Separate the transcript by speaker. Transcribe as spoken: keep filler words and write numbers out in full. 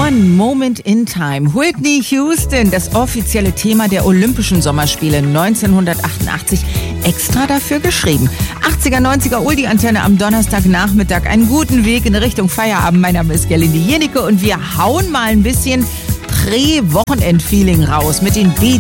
Speaker 1: One Moment in Time. Whitney Houston, das offizielle Thema der Olympischen Sommerspiele neunzehnhundertachtundachtzig, extra dafür geschrieben. achtziger, neunziger Uldi-Antenne am Donnerstagnachmittag. Einen guten Weg in Richtung Feierabend. Mein Name ist Gerlinde Jenicke und wir hauen mal ein bisschen Prä-Wochenend-Feeling raus mit den B